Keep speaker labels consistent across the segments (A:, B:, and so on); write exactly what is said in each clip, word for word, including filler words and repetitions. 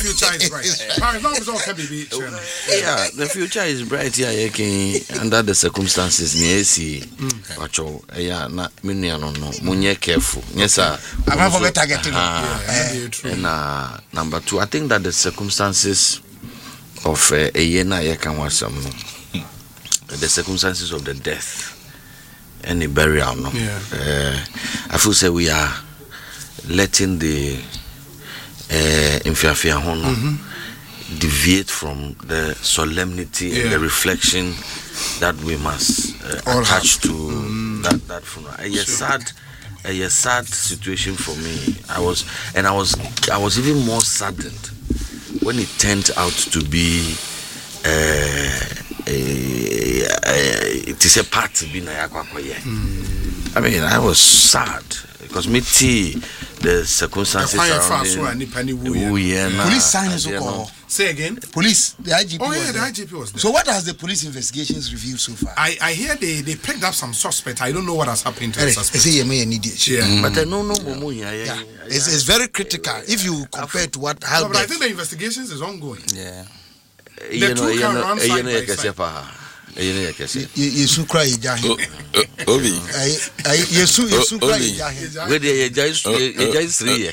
A: future is bright. Right, now it's all can be.
B: Yeah, the future is bright. Yeah, you can under the circumstances. Yes, Pacho. Yeah, na many no no. Munye careful. Yes, sir.
C: I'm not for targeting.
B: And uh, number two, I think that the circumstances of a yena ye can was some the circumstances of the death and the burial. No, uh, I feel say we are letting the uh, Infiafia Hono mm-hmm. deviate from the solemnity yeah. and the reflection that we must uh, attach to mm. that that funeral. A sure. sad, a sad situation for me. I was and I was I was even more saddened when it turned out to be. Uh, a, a, it is a part to be na mm. I mean, I was sad because me tea the circumstances surrounding
C: police signs so
A: say again
C: police the I G P
A: oh yeah
C: was
A: the
C: there.
A: I G P was there.
C: So what has the police investigations revealed so far?
A: I I hear they they picked up some suspect. I don't know what has happened to
C: the
A: suspect.
C: Yeah.
B: Mm. But I no no
C: yeah. yeah. It's, it's very critical if you compare to what how
A: no, but I think the investigations is ongoing.
C: Yeah.
A: The you two know, can know, run side by side.
C: Yesu cry jahi
D: Obi
C: Yesu Yesu cry jahi
B: where the Jai three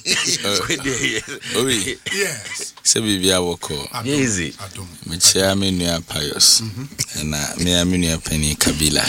A: Obi yes
D: se bibia woko
B: easy
D: me chia me nua Pius na me amenu Penny Kabila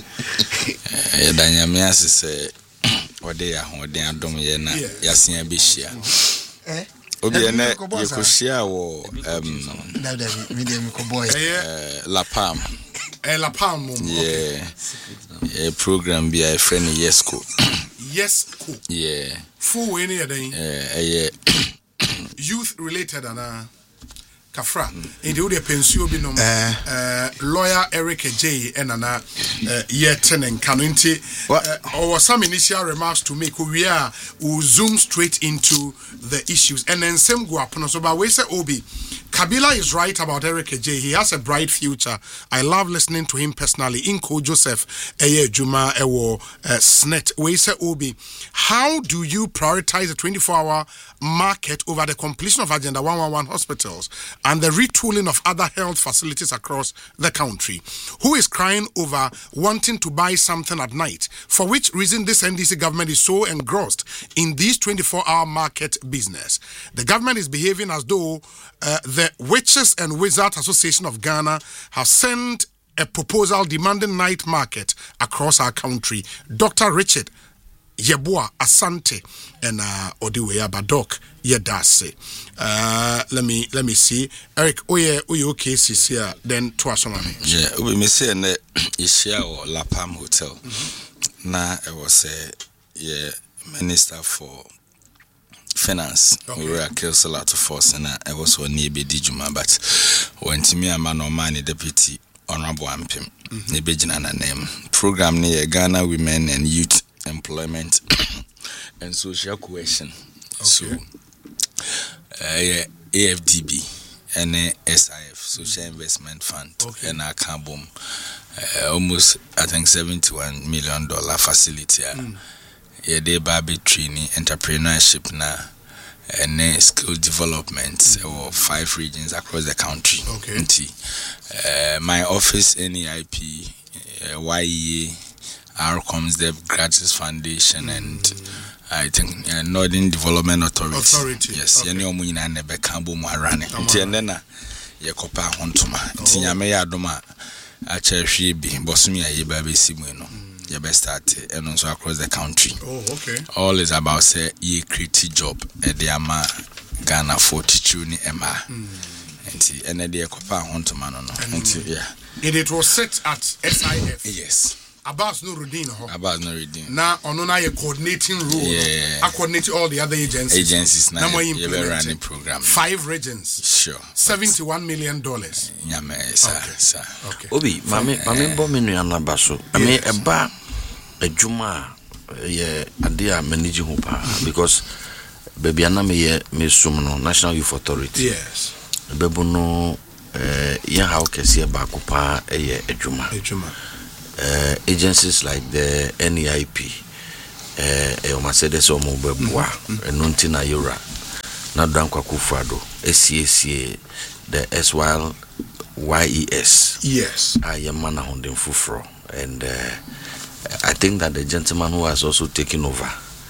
D: e danya me asese ode ya hoden adom ye na yasen abehia eh Obi ene yekoshia wo um
C: medium ko boy
D: La Palm
A: eh La Palm
D: yeah a program be a friend Yesco
A: Yesco
D: yeah
A: full way near then
D: eh
A: youth related and Kafra in the other pension be no uh lawyer Eric J and ana year ten and Kanunti or some initial remarks to make we are will zoom straight into the issues and then same go up so but we say Obi Kabila is right about Eric J. He has a bright future. I love listening to him personally. Inko Joseph Eye Juma Ewo Snet. We say Obi, how do you prioritize the twenty-four hour market over the completion of Agenda one one one hospitals and the retooling of other health facilities across the country? Who is crying over wanting to buy something at night? For which reason this N D C government is so engrossed in this twenty-four hour market business? The government is behaving as though uh, the Witches and Wizards Association of Ghana have sent a proposal demanding night market across our country. Doctor Richard Yeboah Asante and uh Odiwe Abadok Yedase. Uh let me let me see. Eric, oye oye okay sis here then to us
D: yeah, we me say na ishia or La Palm Hotel. Mm-hmm. Na it was a yeah minister for finance. Okay. We were a council out of force and I was one near Bedijuma, but when to me a man or man deputy honorable Ampim, Nebejina name program near Ghana Women and Youth Employment and Social Cohesion. Okay. So uh, A F D B and S I F Social Investment Fund. Okay. And I can boom uh, almost I think seventy-one million dollar facility. Mm. Yeah, they baby training entrepreneurship now and then skill development mm-hmm. or five regions across the country.
A: Okay.
D: Uh, my office N E I P, uh, Y E A, R COMS, the Gratis Foundation, mm-hmm. and I think uh, Northern Development Authority.
A: Authority.
D: Yes. Okay. Yani omu ina nebe kambu mwarane. Nti endena ye kopa hontuma. Nti nyame ya adoma acha hwebi bosumi ya yeba be simu no. Your best start and also across the country.
A: Oh, okay.
D: All is about say ye create job at the ama Ghana forty-two ni M R. And and the Copa Hontomano. And yeah.
A: And it was set at S I F.
D: Yes.
A: Abbas Nuruddin.
D: Abbas Nuruddin.
A: Now on a coordinating role.
D: Yeah.
A: I coordinate all the other agencies.
D: Agencies now. You're running program.
A: Five regions.
D: Sure.
A: Seventy-one million dollars.
D: Nyame sir. Sir.
A: Okay.
B: Obi, mami mami bo menu anabaso. I mean eba ejuma ye ade a manage ho pa because baby aname ye me sum no National Youth Authority.
A: Yes.
B: Bebu no eh ya how kese ba ko pa ye ejuma.
A: Ejuma.
B: Uh, agencies like the N E I P, uh, Mercedes Omo Bebua, and Nuntina Yura. na Dankwa Akufo-Addo S C the S Y E S.
A: Yes.
B: I am man holding fufro, and uh, I think that the gentleman who has also taken over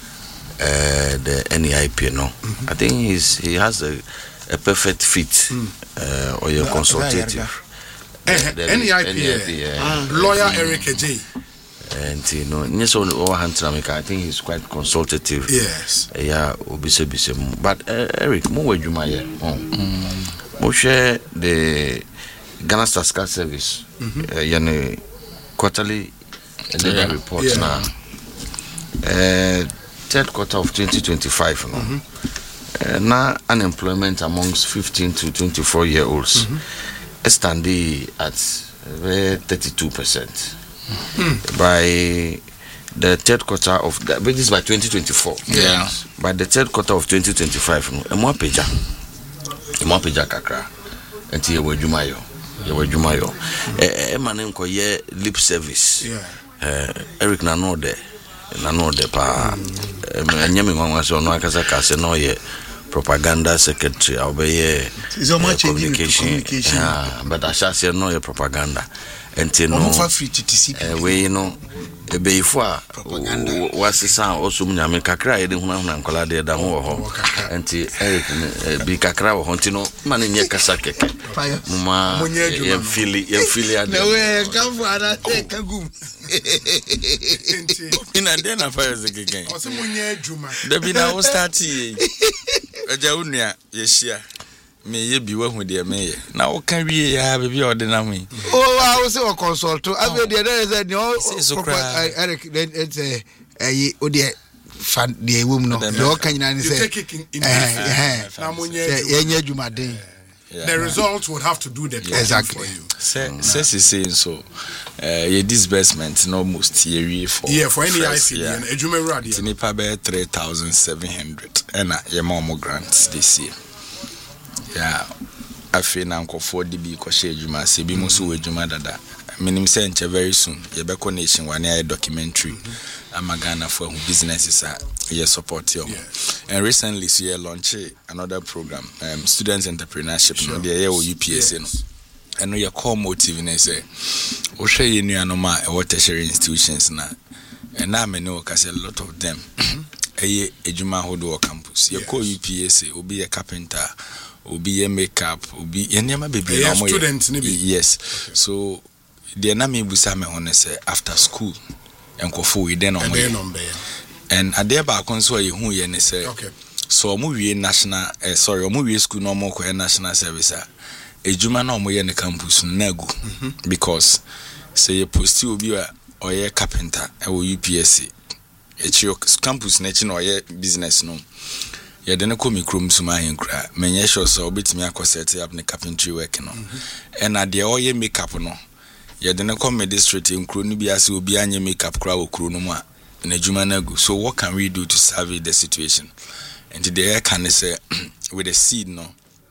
B: uh, the N E I P, no, mm-hmm. I think he's he has a, a perfect fit mm. uh, or a consultative.
A: Uh, N E I P, uh, lawyer Eric J.
B: And you know, I think he's quite consultative.
A: Yes.
B: Yeah, but uh, Eric, more would you my more share the Ghana Star Service, yani quarterly yeah. report yeah. now. Uh, third quarter of twenty twenty-five, mm-hmm. uh, now unemployment amongst fifteen to twenty-four year olds mm-hmm. is standing at uh, thirty-two percent. Mm. By the third quarter of the, but this is by twenty twenty-four.
D: Yeah.
B: By the third quarter of twenty twenty-five, no, emo peja, emo peja kakra, enti ye wajumayo, ye wajumayo. Eh, emanem ko ye lip service.
A: Yeah.
B: Eh, Eric na no de, na no de pa. Enyemi ngwa so no akasa kase no ye propaganda secretary obeye uh, communication. communication. Yeah, but ashase no ye propaganda. Enti no eh we no ebeifo a wasisa osum nyame kakra yede huna huna nkola de da ho ho enti eh bi kakra ho enti no mane nye kasa keke muma ye fili ye fili ade
C: na we kafu ara te kagum
A: enti
D: ina de na fa ze keke
A: osum nye adwuma
D: da bi na wo start yi eja unua ye hia me ye bi wahu de me ye na wo kan wie ya be bi odena mu
C: oh wa wo se o consult abi de there is no Eric it's eh odi fan de ewum no de o kan nyina ni say eh
A: na munye
C: ye nya adwumaden
A: the results would have to do the job
C: exactly
A: for you.
D: Say say say so uh your disbursement no most year for
A: yeah for any I C D and adwuma radio
D: tinipa be three thousand seven hundred and your mom grants this year. Yeah, I feel now for D B Koshe Juma, Sebi Musu Juma Dada. Minim sent very soon. Yebeko Nation one year documentary. I'm a Ghana for businesses are your support you. And recently, so you launched another program, um, students entrepreneurship. Sure. No, the U P S N. And your core motive is say, Osha you know no or tertiary institutions now. And now I know because a lot of them. A Ejuma Hodo campus. Your core U P S A will be a carpenter. Obi a makeup, obi anyama baby
A: no students maybe
D: yes okay. So the na me busa me honest say after school enkofo we den on and ade ba kon so ye hu ye ne say
A: okay
D: so omo wie national eh, sorry omo wie school no mo ko national service a ejuma na omo ye ne campus na gu mm-hmm. because say you post obi a oye carpenter e wo U P S A e chi campus na chi na oye business no ya dene ko mikrom suma hin kra menye sure so obetimi akosete up ne carpentry work no and na de oye makeup no ya dene ko me district nkro no bi ase obi anye makeup kra okro no mu a na juma na go so what can we do to survey the situation and the can say with the seed no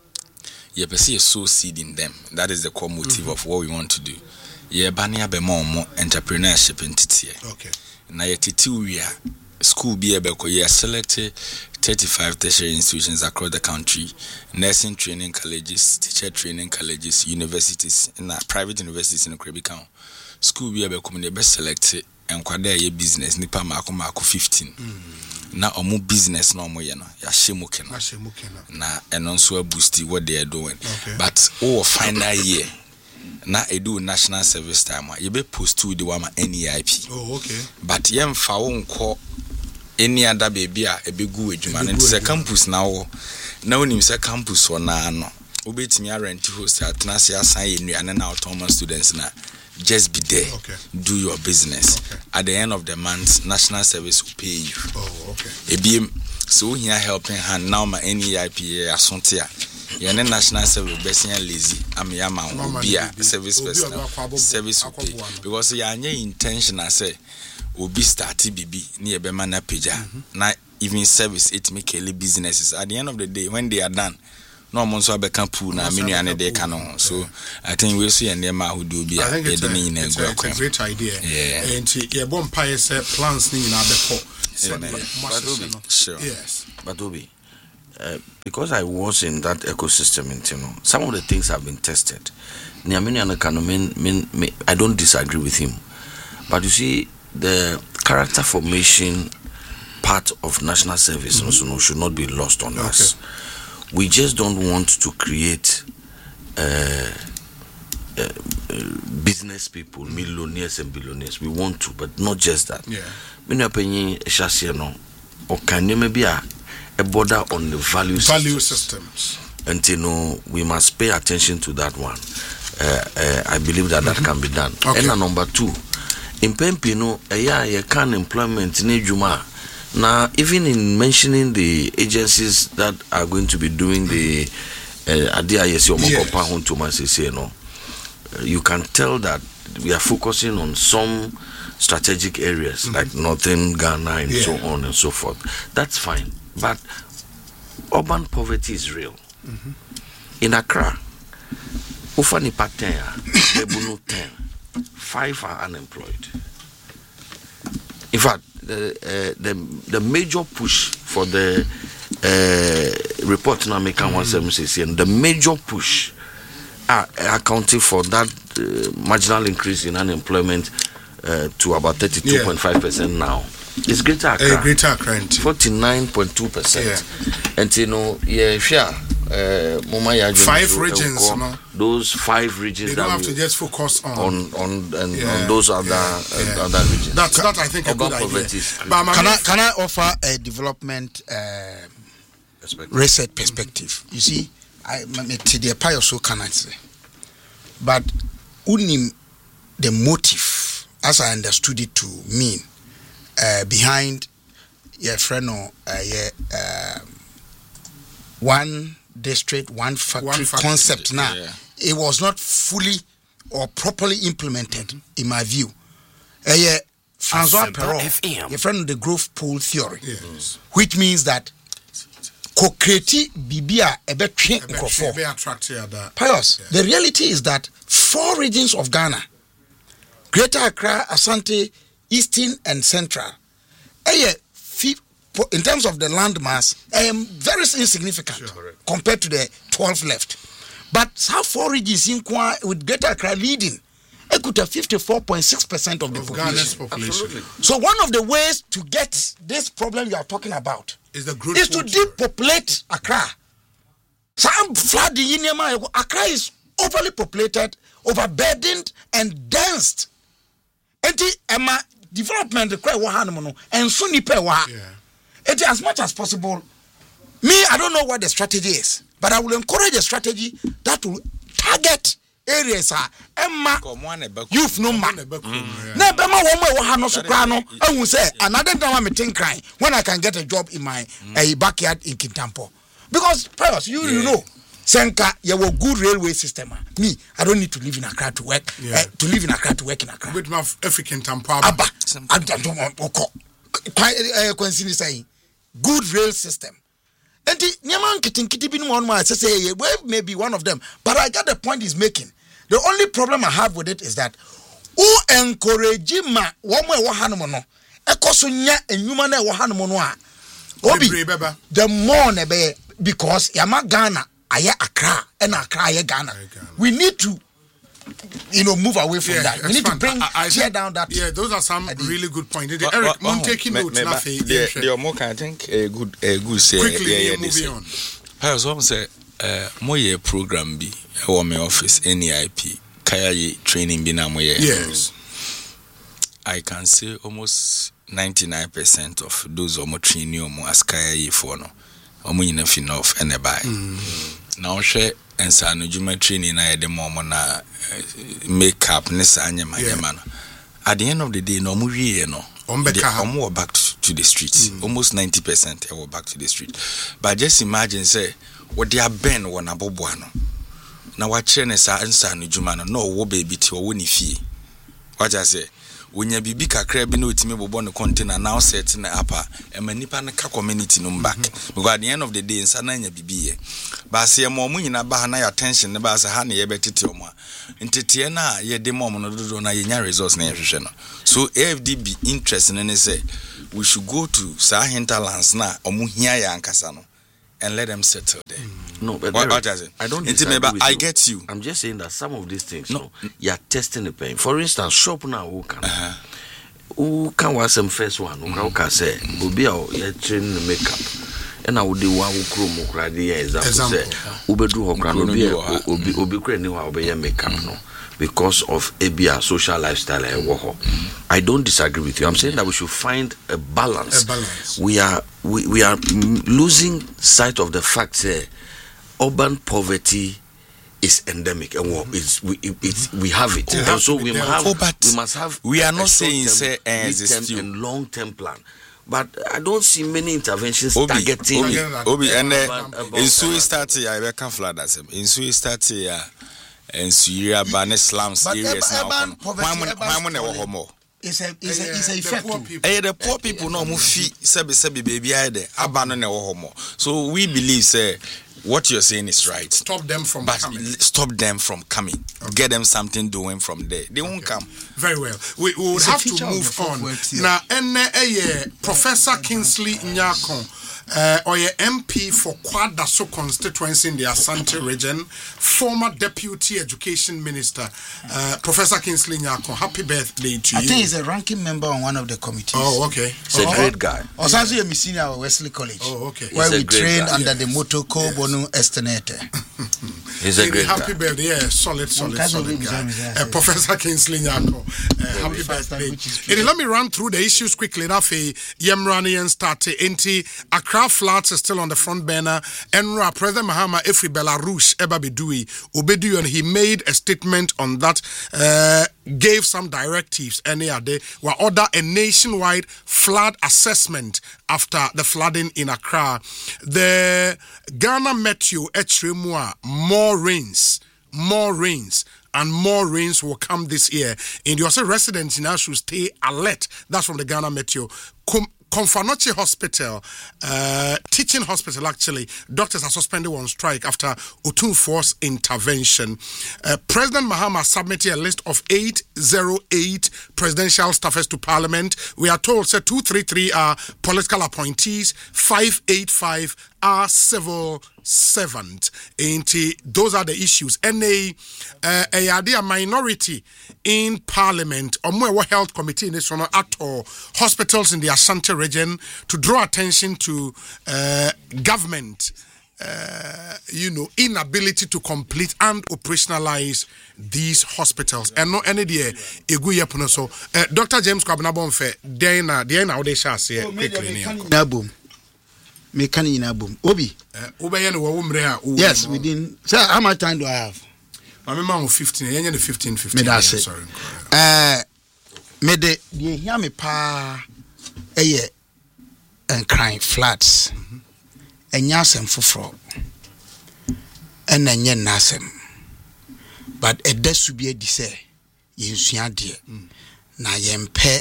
D: ye pese ye sow seed in them that is the core motive mm-hmm. of what we want to do ye bania be mo mo entrepreneurship entity
A: okay
D: na ye titi we school be able to select thirty-five tertiary institutions across the country, nursing training colleges, teacher training colleges, universities, and private universities in the Caribbean. School be able to be selected and kwada ye business nipa mako mako fifteen. Na omu business no mo ye no ya shemuke no. Na eno nso boost what they are doing.
A: Okay.
D: But oh final year na edu national service time you be post to the one N E I P.
A: Oh okay.
D: But yem fa wonko any other baby a ebegu adwuma no say campus na wo na onim say campus wo na no obetimi rent host atna se asan enua na autonomous students na just be there.
A: Okay.
D: Do your business.
A: Okay.
D: At the end of the month national service will pay you.
A: Oh okay.
D: Ebiem so here helping hand now my N E I P asonte a yene national service besia lazy am yama obi a service person service will pay because you are intentional say obi start bibi ni ebe mana page na even service it make a businesses at the end of the day when they are done no mo nso abeka pool na menu ane de ka no so I think we see and ma who do be a
A: it's a great idea and ye bon pie say plans ni na beko
B: sure yes but obi uh, because I was in that ecosystem, you know, some of the things have been tested. I don't disagree with him, but you see, the character formation part of national service mm-hmm. also should not be lost on okay. us. We just don't want to create uh, uh, uh, business people, millionaires and billionaires. We want to, but not just that.
A: Yeah.
B: Many opinion, or can you maybe a border on the value
A: value
B: systems.
A: systems.
B: And you know, we must pay attention to that one. Uh, uh, I believe that mm-hmm. that can be done.
A: Okay.
B: And number two, in Pempino, yeah, you can employment in Juma. Now, even in mentioning the agencies that are going to be doing the Adia Yesi Omokopa Huntumas, you know, you can tell that we are focusing on some strategic areas mm-hmm. like Northern Ghana and yeah. so on and so forth. That's fine. But urban poverty is real. Mm-hmm. In Accra, Ufani Patea, Ebunu ten, five are unemployed. In fact, the uh, the the major push for the uh, report now make one seven six and the major push are accounting for that uh, marginal increase in unemployment uh, to about thirty-two point five percent now. It's Greater Accra.
A: Uh, Greater Accra.
B: forty-nine point two percent. And you know, yeah, yeah. Uh,
A: five regions, uh, no?
B: Those five regions.
A: They don't
B: that
A: have to just focus on
B: on on, and
A: yeah,
B: on those other
A: yeah, yeah.
B: Uh, other regions.
A: That's that I think a good idea.
C: But can I can I offer a development uh, research perspective? Mm-hmm. You see, I to the pie so can I say, but unim the motive as I understood it to mean uh, behind your friend or uh, yeah, uh, one. district, one factory, one factory concept now, yeah. It was not fully or properly implemented, mm-hmm. in my view. Uh, yeah, Francois Perrault, your friend of the growth pool theory, yes. Which means that co-create bibia ebe train nkofo. Pious. The reality is that four regions of Ghana, Greater Accra, Asante, Eastern and Central, uh, in terms of the land mass, um, very insignificant sure. compared to the twelve left. But how four regions in with Greater Accra leading, it could have fifty-four point six percent of the of population. population. So one of the ways to get this problem you are talking about
A: is, the
C: is to depopulate Accra. So I'm flooding in Accra is overly populated, overburdened, and dense. And the development and soon yeah. It, as much as possible, me, I don't know what the strategy is, but I will encourage a strategy that will target areas are Emma youth no man. Never I will say another time I'm crying when I can get a job in my uh, backyard in Kintampo. Because perhaps you yeah. you know, Senka, you have a good railway system. Me, I don't need to live in Accra to work. Yeah. Uh, to live in Accra to work in Accra.
A: With my African Tampa.
C: Abba, I don't want to say. Good rail system. And the Nyaman Kitin Kitibin one I say well, maybe one of them. But I got the point he's making. The only problem I have with it is that who encourage ma one way wahanomono. Ekosunya and human wahanomonoa. Obi the more nebe because Yama Ghana aya Accra and Accra aya Ghana. We need to you know, move away from yeah, that. We need fun. to bring I, I tear down that.
A: Yeah, those are some really good points. Eric, well, well, I'm taking me, notes.
D: Me, me, the more I think a good, a good say.
A: Quickly,
D: yeah, yeah,
A: moving on.
D: I was almost say, uh, more year program be our my office N E I P kaya training be na more year.
A: Yes,
D: I can say almost ninety-nine percent of those omo training omo as kaya ye for no omo yina finof and buy. Now share. And so, no training na the moment na makeup nessa anyama yamano. At the end of the day, no more you know. I'm back to the streets. Mm. Almost ninety percent I back to the street. But just imagine say what they are ben one abobuano. Now what chenesa ansa no jumano no wo baby ti wo ni fie. What I say when you be kakra bi no timi bobo no container now set na apa e manipa na ka community no back mm-hmm. Because at the end of the day nsa na nya bibi ye ba se e mo mu nyina ba na your attention ne ba se ha na ye betete o mo ntete na ye de mo no dodo na ye nya results na ye hwehwe no. So A F D B interest ne ne say we should go to sa hinterlands na omu hia ya ankasa no and let them settle there.
B: No, but
D: what,
B: Derek,
D: what it?
B: I don't
D: disagree with I you. get you.
B: I'm just saying that some of these things, no, no you are testing the pain. For instance, shop now who can, uh-huh. who can was some first one who can say, "Will be our train the makeup." And I would do one who crew more crady example say, "Ubedu hokran obi obi obi create new obi makeup no." Because of A B R social lifestyle, mm-hmm. I don't disagree with you. I'm saying that we should find a balance.
A: A balance.
B: We are we, we are losing sight of the fact that urban poverty is endemic, and mm-hmm. it's, we it's, we have it, oh, and so we must have, oh, we must have.
D: We are not saying say
B: mid-term and long-term plan. But I don't see many interventions
D: Obi,
B: targeting.
D: Obi, Obi, and in Sui started, I can't flat that same. In Sui started, and Syria, ban slums areas now. Why when they were homo?
C: It's a it's a it's a effect.
D: Eh, the poor people no move fee sebi sebi baby I there abandon the homo. So we believe say what you're saying is right.
A: Stop them from
D: but
A: coming.
D: Stop them from coming. Okay. Get them something doing from there. They won't okay. come.
A: Very well. We, we would it's have to move on. Now, and uh, Professor Kingsley Nyakon. Uh, or your M P for Kwadaso constituency in the Asante region, former Deputy Education Minister, uh, Professor Kingsley Nyakon. Happy birthday to
C: I
A: you.
C: I think he's a ranking member on one of the committees.
A: Oh, okay.
B: He's oh, a great guy.
C: Also, yeah. I'm senior at Wesley College.
A: Oh, okay.
C: Where we trained
B: guy.
C: under
A: yes.
C: the motto Co yes. Bono Estinete.
B: He's a great
A: happy
B: guy.
A: birthday, yeah, solid, solid, solid guy. Uh, Professor Kingsley Nyakon. Uh, happy birthday. And let me run through the issues quickly. Nafi Yemrani and start Enti Accra Flats is still on the front burner. Enra President Mahama Efri Belarus Eba Bidui Obedu, and he made a statement on that, uh, gave some directives and they were order a nationwide flood assessment after the flooding in Accra. The Ghana Meteo Echrimua, more rains, more rains. And more rains will come this year. And you also residents now should stay alert. That's from the Ghana Meteo. Com- Konfanoche Hospital, uh, teaching hospital actually, doctors are suspended on strike after Otun Force intervention. Uh, President Mahama submitted a list of eight oh eight presidential staffers to Parliament. We are told say two thirty-three are political appointees, five eighty-five are civil servant. And those are the issues. And a, uh, a, a minority in Parliament, or more health committee in this one at all, hospitals in the Ashanti region to draw attention to uh, government, uh, you know, inability to complete and operationalize these hospitals. And no any day, so uh, Doctor James Kwabnabonfe, Diana, Diana, they shall say quickly.
C: Nabum. Mekani in a boom. Obi. Yes, within. Sir, how much time do I have?
A: I'm a fifteen. I'm fifteen, fifteen.
C: Me that's it.
A: Sorry.
C: Uh, me de de hear me pa. Eye and crying flats. And yasem fufro. And then yen nasem. But a death should be a dise. Yen suya dear. Na yen pe.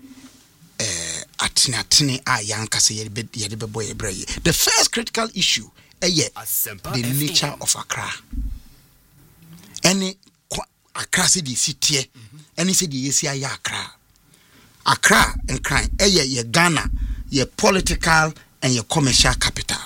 C: Atini atini a yankase yede yede boy ebreye. The first critical issue eye the nature of Accra. Any Accra se di sitie, any se di yesi aya Accra. Accra and crime eye ye Ghana, ye political and ye commercial capital.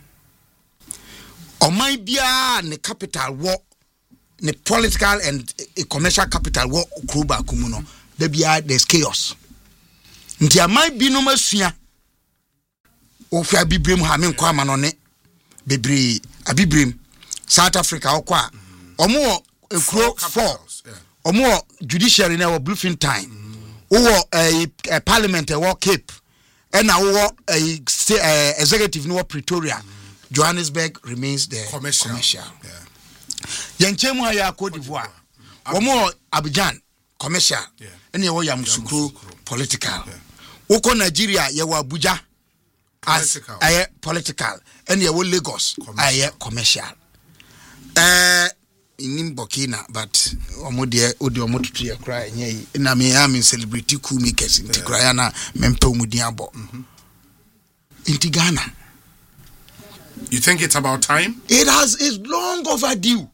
C: O my bia ne capital wo ne political and a commercial capital wo Kruba Kumuno. There be there's chaos. Nti amai binom asua ofu abibrem ha me nkwa manone bebre abibrem South Africa okwa omo ekuro four omo judiciary na wo bluefin time wo a parliament e wo Cape and na wo a executive no Pretoria. Johannesburg remains the commercial, commercial. Yeah. Yanchemu ya Cote d'Ivoire omo Abidjan commercial and wo Yamoussoukro political. Oko Nigeria ye wa Abuja as aye political and ye wo Lagos aye commercial. Eh in Burkina but omo de odi omo tutu ye cry nye na me am celebrity cool makers in Tigray na mempe omudi abo. In Ghana.
A: You think it's about time?
C: It has is long overdue.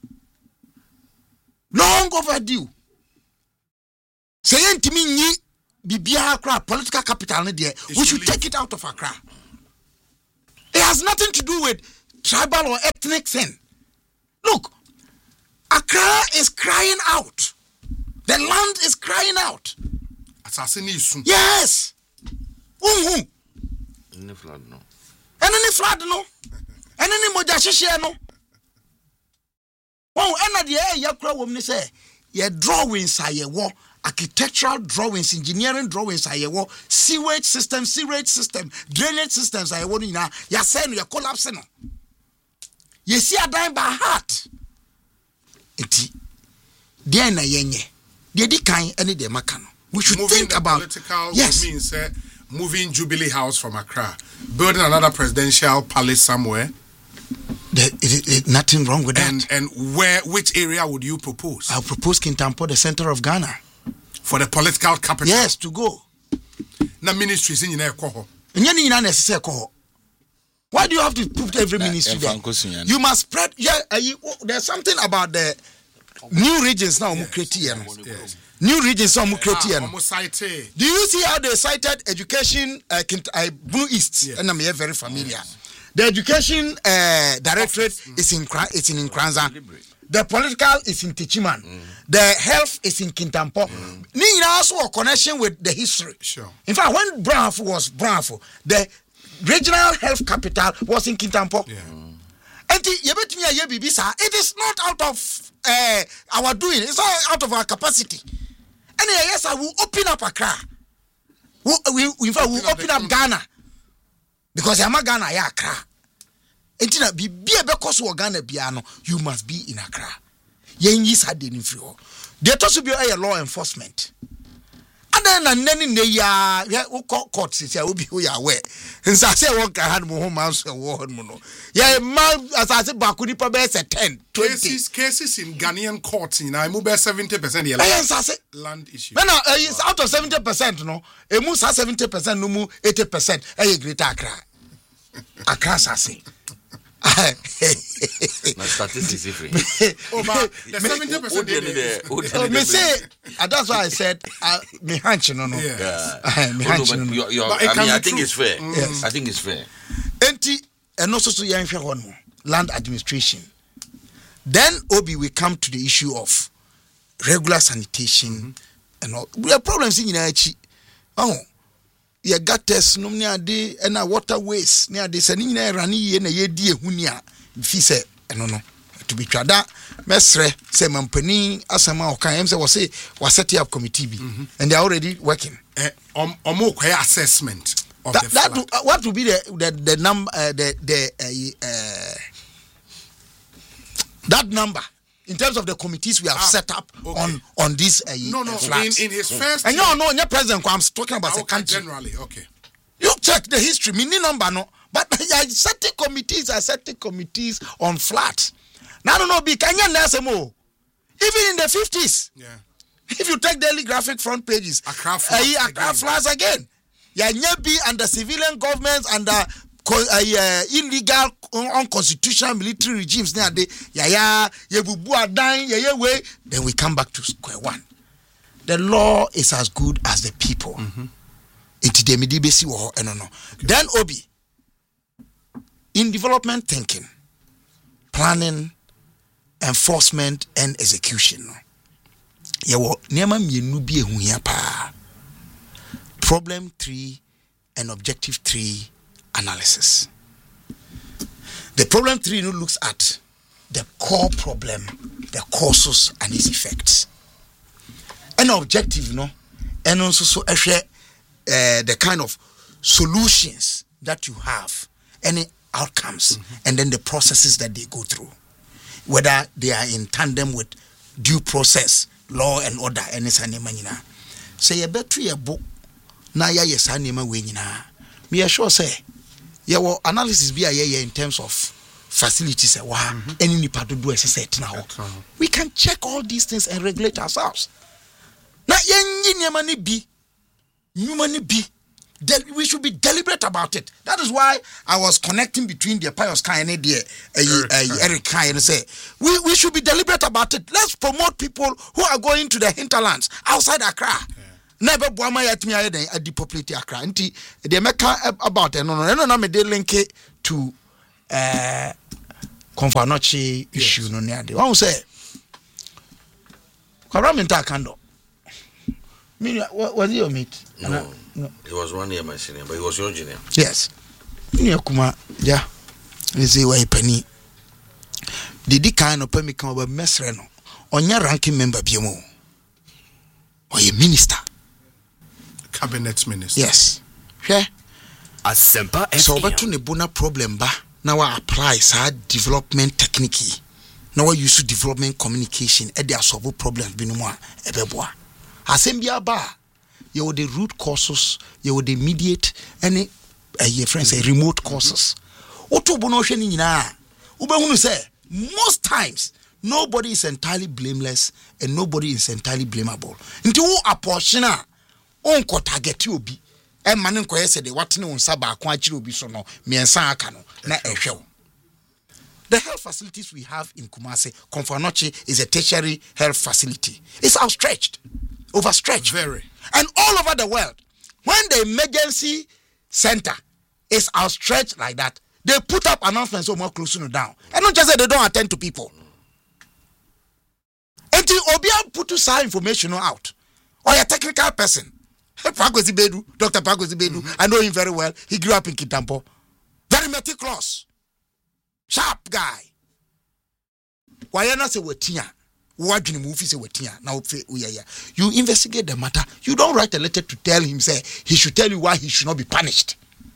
C: Long overdue. Saying to me Bibia Accra political capital, we should take it out of Accra. It has nothing to do with tribal or ethnic thing. Look, Accra is crying out. The land is crying out.
A: Assassination.
C: Yes. Who?
B: Any flood no.
C: And any flood no. And any mojashishia no. Oh, and the air yakra woman say, ye drawings are ye war, architectural drawings, engineering drawings are ye war, sewage system, sewage system, drainage systems are ye war, ya saying you're collapsing. Ye see a dying by heart. Eti, dear na yenye, de di kind any de makano. We should
A: moving
C: think about
A: political
C: yes.
A: means uh, moving Jubilee House from Accra, building another presidential palace somewhere.
C: There is nothing wrong with
A: and,
C: that.
A: And where, which area would you propose?
C: I'll propose Kintampo, the center of Ghana.
A: For the political capital?
C: Yes, to go.
A: Na ministries in your koho.
C: Why do you have to put every ministry there? You must spread. Yeah, uh, you, oh, there's something about the new regions now. Yes. Yes. New regions now. Ah, do you see how they cited education? Uh, uh, Blue East, yes. And I'm here very familiar. Yes. The education uh, directorate mm. is in it's in Nkranza. The political is in Techiman. Mm. The health is in Kintampo. Mm. Ni also a connection with the history.
A: Sure.
C: In fact, when Branfo was Branfo, the regional health capital was in Kintampo.
A: Yeah.
C: And it is not out of uh, our doing. It's not out of our capacity. And yes, I will open up Accra. We, we, in fact, we will open up Ghana. Because I'm a Ghana, I Accra. And be be a because of Ghana piano, you must be in Accra. Yen is had in info. There to be a law enforcement. And then and then in the ya courts is will be who you are aware. And so I say one can have more house and war mono. Yeah, man, as I said, Bakuni Pabes at ten, twenty
A: cases, cases in Ghanaian courts in I move seventy percent land issue.
C: No, no, uh, it's out of seventy percent, no. A moose has seventy percent, no more eighty percent. A great Accra. Accra Sassi.
B: My statistics is free.
A: Oh, but the seventy percent.
C: Me say, that's why I said, me hunch, no, no.
B: Yeah. Me hunch, no. I mean, I think it's fair. Yes. I think it's fair.
C: Enti, and also to young one more land administration. Then, Obi, we come to the issue of regular sanitation mm-hmm. and all. We have problems in United. Oh. Ya gutters no near de and a waterways near de sending a rani and a ye dear hunia fise and no to be trada mesre say mampani asama okan say was say was set up committee b mm-hmm. And they're already working
A: eh um omo assessment of
C: that,
A: the
C: that will, uh, what will be the the, the number uh, the the uh, uh, that number in terms of the committees we have ah, set up okay. on on this uh,
A: no no
C: uh,
A: in, in his first
C: and no no your president I'm talking about
A: okay,
C: the country
A: generally okay
C: you check the history me number no but I certain committees are certain committees on flat now no no be Kenya Nasemo even in the fifties
A: yeah
C: if you take daily graphic front pages
A: Accra flats
C: uh, Accra flats again yeah be under civilian governments under Uh, uh, illegal unconstitutional military regimes near the yaya yebubu adan yeye way then we come back to square one. The law is as good as the people. It's the medibesi wo no no. Then Obi in development thinking, planning, enforcement and execution. Yewo niema mienu bi ehu hia pa. Problem three and objective three analysis. The problem three looks at the core problem, the causes and its effects. An objective, no, and also so uh, the kind of solutions that you have, any outcomes, mm-hmm. and then the processes that they go through, whether they are in tandem with due process, law and order, and it's an emanina. Say a better book, na ya yes anima winina. Me sure say. Yeah, well, analysis be a yeah in terms of facilities. Wow, mm-hmm. Any part to do a set now. We can check all these things and regulate ourselves. Now, yeah, money be, new money be. We should be deliberate about it. That is why I was connecting between the Pius Kai and the uh, Eric Kai and say we we should be deliberate about it. Let's promote people who are going to the hinterlands outside Accra. Yeah. Never Buama yet me a depopulate Accra. Nti the Mecca about and no no no me de link it to uh Konfanochi issue no neade. One say Kwaramenta Kando. Me was your mate?
B: No, no. He was one year my senior, but he was your junior.
C: Yes. Me kuma ja. Me say why penny. Didi kind of pemi come about mesre no. Onya ranking member biemo. Or a minister.
A: Cabinet minister.
C: Yes. Yeah.
E: Asempa F M.
C: So but to ne bona problem ba. Now I apply sa development technique. Now I use development communication. E dey solve problems bi no mo a ebeboa. Asembia ba. You would the root causes, you would immediate any uh, your friends say remote causes. Oto bono hwe ni nyina. Ubehunu say most times nobody is entirely blameless and nobody is entirely blamable. Nti wo apportion a onko target obi e mane nko yese de watene unsa ba akwa akire obi so no miensa aka no na ehwe. The health facilities we have in Kumasi, Konfanochi is a tertiary health facility. It's outstretched, overstretched.
A: Very.
C: And all over the world, when the emergency center is outstretched like that, they put up announcements so more closing down. And not just that they don't attend to people. Until Obia put some information out, or a technical person, Pagozi Bedu, Doctor Pagozi Bedu, mm-hmm. I know him very well. He grew up in Kitampo. Very meticulous, sharp guy. Why not say wetia? What you move is wetia? Now you investigate the matter. You don't write a letter to tell him say he should tell you why he should not be punished.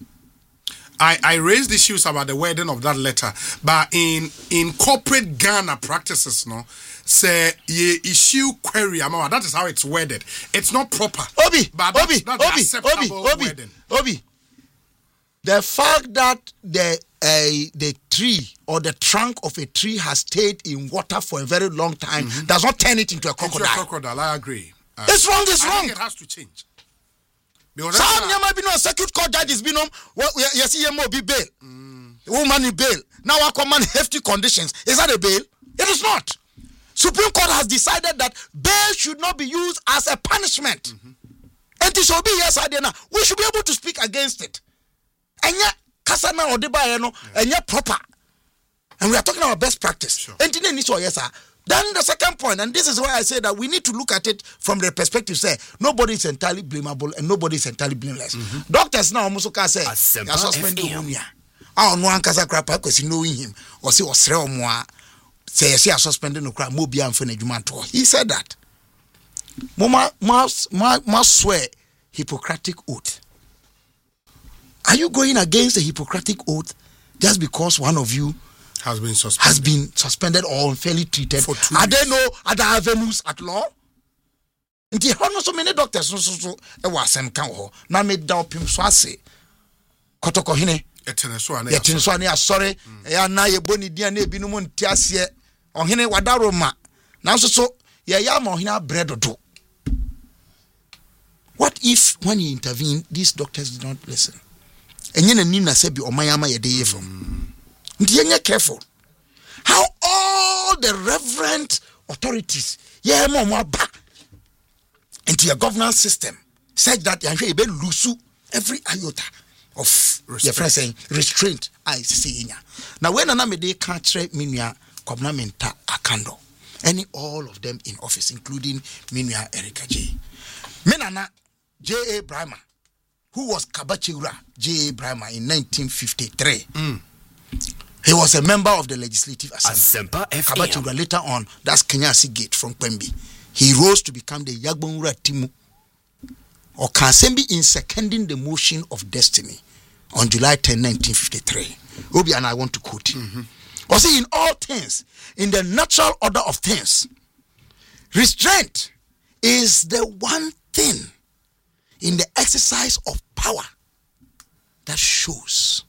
A: I, I raised issues about the wording of that letter, but in in corporate Ghana practices, no, say ye issue query amount. That is how it's worded. It's not proper.
C: Obi,
A: but
C: Obi,
A: that's, that's
C: Obi, Obi, Obi,
A: wording.
C: Obi. The fact that the uh, the tree or the trunk of a tree has stayed in water for a very long time mm-hmm. does not turn it into a crocodile.
A: Into a crocodile, I agree. Uh,
C: it's wrong. It's
A: I
C: wrong.
A: Think it has to change.
C: Some never been on circuit court judges been on you see him be bail. Woman bail. Now I command hefty conditions. Is that a bail? It is not. Supreme Court has decided that bail should not be used as a punishment. Mm-hmm. And it should be yes, Adena. We should be able to speak against it. And yet, Kasana or Deba, no, and yet proper. And we are talking about best practice. Sure. And then it's yes, sir. Then the second point, and this is why I say that we need to look at it from the perspective, say, nobody is entirely blamable and nobody is entirely blameless. Mm-hmm. Doctors now almost can say, they are suspending him. I don't know Ankasa Krapa because knowing him, or see, or Sreo Moa, say, I see, I suspended no crap, Mobia and Fenejumanto. He said that. Mama must, must swear Hippocratic oath. Are you going against the Hippocratic oath just because one of you
A: has been suspended
C: has been suspended or unfairly treated? For two Are there no other avenues at law? Indeed, how so many doctors so so so e was sem kan ho na me da opim so ase kotoko hene
A: eteneso na
C: eteneso na sorry ya na ye boni dia na ebi no mo nti ase ohene wadaro ma na so so ye ya ma ohene abredodo. What if when he intervened these doctors did not listen? Enye na nim na se bi omayama ye dey from. Ndiye careful. How all the reverend authorities, yeah, mama back into your governance system, said that you be lose every iota of your friend saying restraint. I see now when anamede can't trade minya Kobnamenta Akando, any all of them in office, including Minya Erika J. Menana J A Brahma, who was Kabachura J A Brahma in nineteen fifty-three. Mm. He was a member of the Legislative Assembly. Kabachura later on, that's Kenyasi Gate from Kwembi. He rose to become the Yagbonura Timu or Kansembi in seconding the motion of destiny on July tenth, nineteen fifty-three. Obi and I want to quote him. Mm-hmm. Or say, in all things, in the natural order of things, restraint is the one thing in the exercise of power that shows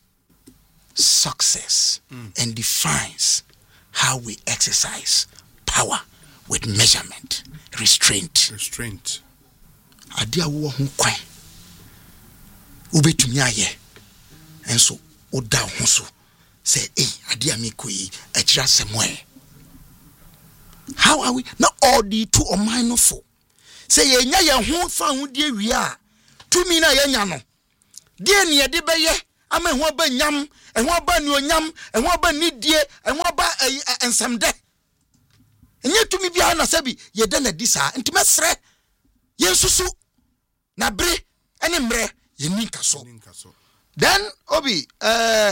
C: success mm. and defines how we exercise power with measurement, restraint.
A: Restraint.
C: Adia wo ho kwan. Ubetumi aye. Enso oda ho so. Say, eh, adia me koi ejira semwe. How are we? Now all the two or mindful. Say ye nya ye ho fa ho die wi a. Tumi na ye nya no. Die ne ye de beye ama ho ba nyam e ho ba ni onyam e ho ba nidie e ho ba ensamde enye tumi bia na sabi ye da na di saa nti mesre ye susu na bre ene mre ye ninka so then obi eh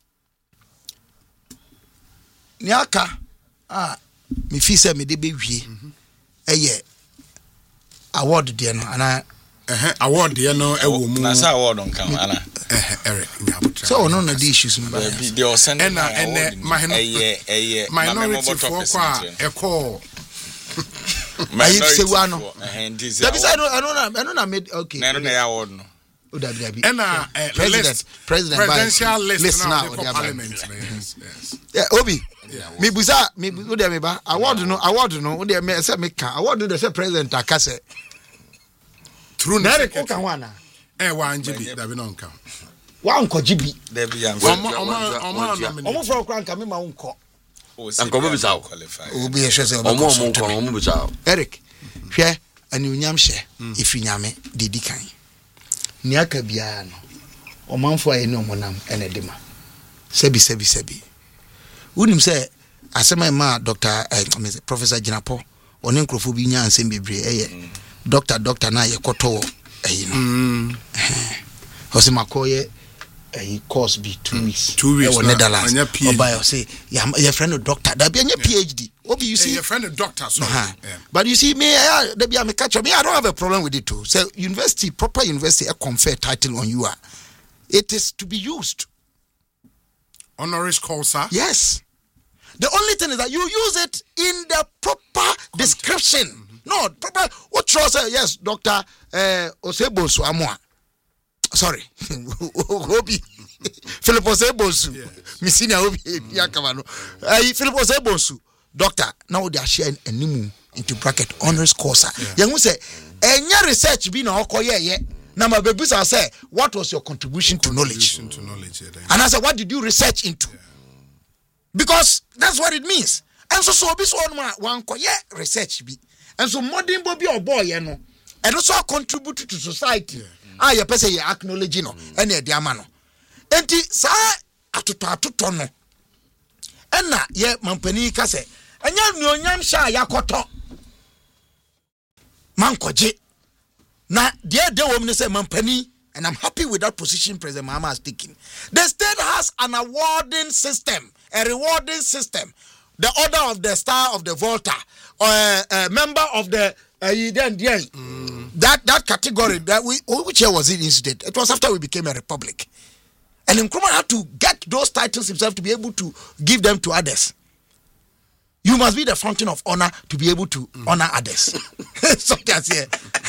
C: niaka ah me fi se me de be wie eye award de no ana
A: eh award de no e wo mu
D: na sa award on kan ana
A: eh Eric nyabutra
C: so no na the issues me ba
D: the o send
A: na ene mahino
D: eye eye
A: minority for kwa e call
C: ayi se wa no
D: eh ndi se
C: that is I don't I don't I don't na made okay
D: na no na ya award no
C: o da bi abi
A: ena
C: president president
A: presidential list
C: list
A: now
C: now
A: for parliament yes yes
C: yeah obi me busa me o de me ba award no award no o de me say me ka award no de say president akase
A: true
C: na re ko kan wana
A: eh wa njibi da bi no nka
C: wa nko jibi
D: there be am
A: omo omo omo
C: omo fro kran ka me ma nko
B: anko be bisa
C: obi e hwese
B: omo omo nko omo bisa
C: Eric hwe ani unyam hye ifinyame didi kan ni aka bia no omanfo aye ne omonam ene dema sebi sebi sebi unim se asema ma doctor eh, professor Jinapo oni nkrofo bi nya ansem bebre eye doctor doctor na ye koto ayi no hosi makoye a course be two weeks
A: two weeks
C: e Netherlands oba you say your friend doctor that be a PhD obi you see
A: your friend doctor so
C: uh-huh. yeah. But you see me there be am catch me I don't have a problem with it too. So university proper university a confer title on you are it is to be used
A: honoris causa.
C: Yes, the only thing is that you use it in the proper content. Description. Mm-hmm. No proper what trust yes Doctor uh, Osebo Suamwa sorry Obi Philip Osebosu Missina Obi Yakamano eh Philip Osebosu doctor now they are sharing animu into bracket honoris causa you say enya research bi na okoye ye na mabebusa say what was your contribution to knowledge
A: to knowledge yeah,
C: and I said what did you research into yeah. Because that's what it means and so so obi so one koye research bi and so modern bobi oboy ye no and also contribute to society yeah. Ah, you person you acknowledge no, any de ama no. Enti sa atoto atoto no. Ena ye mampani ka se, anya nuonyam sha yakoto. Mankoje. Na de de wo me say mampani, and I'm happy with that position President Mahama has taken. The state has an awarding system, a rewarding system. The Order of the Star of the Volta, or a, a member of the uh, mm. that that category that we which year was it instituted? It was after we became a republic, and Nkrumah had to get those titles himself to be able to give them to others. You must be the fountain of honor to be able to mm. honor others. So that's here.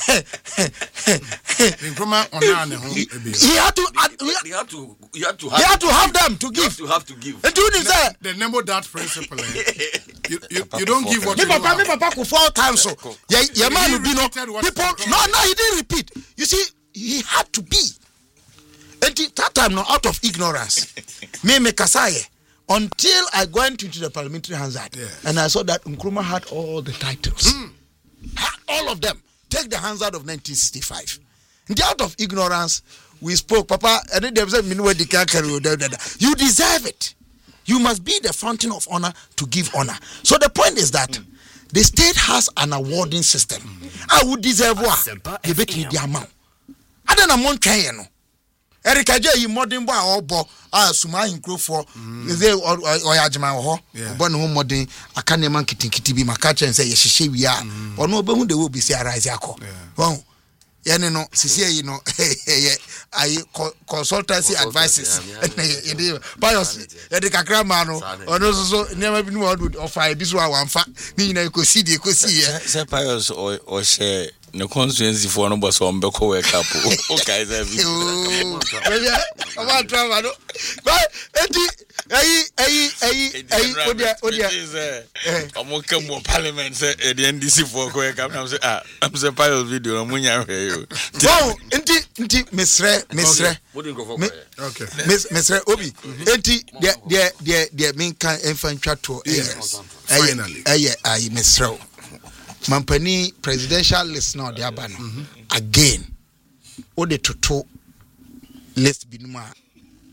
A: Nkrumah honor
C: he, he had to. Uh,
B: he had to. He had to have,
C: he had to have them to give.
B: You have to give.
C: And doing that,
A: the number that principle. you, you, you don't give what
C: me
A: you
C: papa,
A: have.
C: Me papa could four times so. Yeah, yeah, man, you know. People, no, no, he didn't repeat. You see, he had to be. And that time, no, out of ignorance, me me kasaye. Until I went into the parliamentary Hansard yeah. and I saw that Nkrumah had all the titles. Mm. Had all of them. Take the Hansard of nineteen sixty-five. And out of ignorance, we spoke, Papa, and then they said, you deserve it. You must be the fountain of honor to give honor. So the point is that mm. the state has an awarding system. Mm. I would deserve what? You bet me the amount. I don't know, Montreal. Erika je yi modern boy obo ah suma hinkro for ze oyajima ho obo ne ho modern aka ne man kitinkiti bi maka chen say ye hihye wi a ono obehu de wo bi si arise akọ won ye ne no sisi yi no ye ai consultancy advices ye dey bios ye dey kakra ma no ono so so nema bi no would offer bi so awamfa ni nyina ko si de ko si ye
D: say bios o o share no constituency for no boss on beko wake up okay that
C: baby I'm on travel no but enti ayi ayi ayi ayi odia odia
D: omo come mo parliament say e the N D C for wake up I'm say ah I'm say pilot video no munya hwe yo
C: wow enti enti mesre mesre
A: okay
C: mesre obi enti the the the the main kan enfantwa to yes
A: finally
C: ayi ayi mesre Mampani presidential list now the abano mm-hmm. again o de toto list binuma